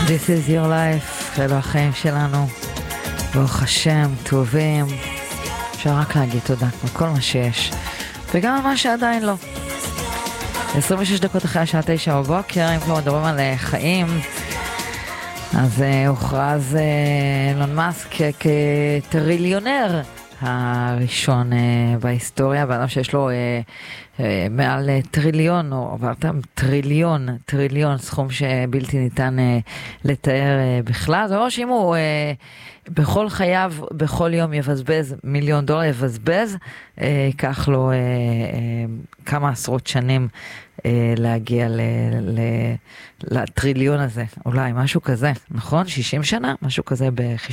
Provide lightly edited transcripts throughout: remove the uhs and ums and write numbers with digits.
This is your life, אלו החיים שלנו, ברוך השם, טובים, אפשר רק להגיד תודה, כמו כל מה שיש, וגם מה שעדיין לא. 26 דקות אחרי השעה 9 בבוקר, אם כבר מדברים על חיים, אז הוכרז אילון מאסק כטריליונר הראשון בהיסטוריה, באדם שיש לו מעל טריליון, או טריליון, סכום שבלתי ניתן לתאר בכלל. זה אומר שאם הוא בכל חייו, בכל יום יבזבז $1,000,000, יבזבז, ייקח לו כמה עשרות שנים להגיע לטריליון הזה, אולי משהו כזה, נכון? 60 שנה, משהו כזה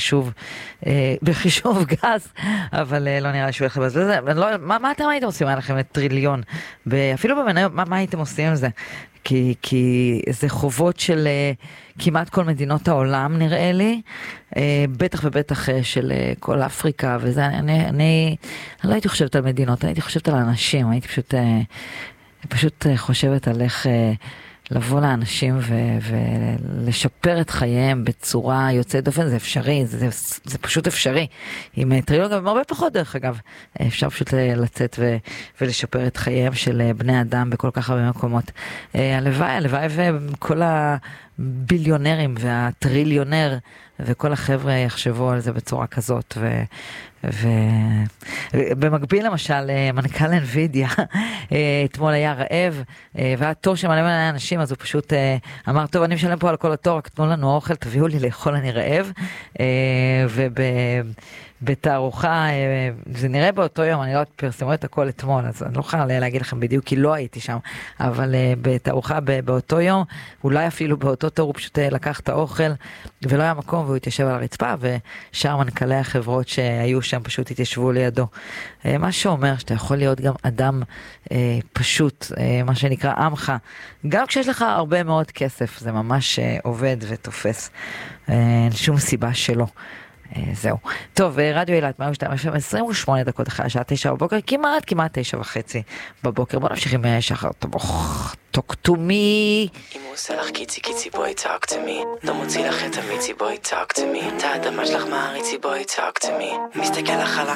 בחישוב גס, אבל לא נראה שהוא הולך לבזבז. מה אתם הייתם עושים? היה לכם לטריליון, אפילו במניות, מה הייתם עושים עם זה? כי זה חובות של כמעט כל מדינות העולם, נראה לי, בטח ובטח של כל אפריקה, וזה, אני לא הייתי חושבת על מדינות, אני הייתי חושבת על אנשים, הייתי פשוט חושבת על איך לבוא לאנשים ולשפר את חייהם בצורה יוצאת דופן. זה אפשרי, זה פשוט אפשרי. עם טריליון, גם הרבה פחות דרך אגב, אפשר פשוט לצאת ולשפר את חייהם של בני אדם בכל כך הרבה מקומות. הלוואי וכל הביליונרים והטריליונר וכל החבר'ה יחשבו על זה בצורה כזאת, ובמקביל למשל מנכ"ל NVIDIA אתמול היה רעב והיה תור שמלא מלא אנשים, אז הוא פשוט אמר, טוב, אני משלם פה על כל התור, רק תנו לנו אוכל, תביאו לי לאכול, אני רעב. בתערוכה, זה נראה באותו יום, אני לא פרסמו את הכל אתמול, אז אני לא יכולה להגיד לכם בדיוק, כי לא הייתי שם, אבל בתערוכה באותו יום, אולי אפילו באותו תור, הוא פשוט לקח את האוכל, ולא היה מקום, והוא התיישב על הרצפה, ושאר מנכ"לי החברות שהיו שם פשוט התיישבו לידו. מה שאומר שאתה יכול להיות גם אדם פשוט, מה שנקרא עמך, גם כשיש לך הרבה מאוד כסף, זה ממש עובד ותופס, אין שום סיבה שלא. זהו. טוב, רדיו אילת, 28 דקות אחרי השעה 9 בבוקר, כמעט 9:30 בבוקר. בוא נמשיך עם שחר תבוך. Talk to me. אם הוא עושה לך קיצי בואי talk to me, לא מוציא לך את המיצי בואי talk to me, את האדמה שלך מעריצי בואי talk to me, מסתכל לך על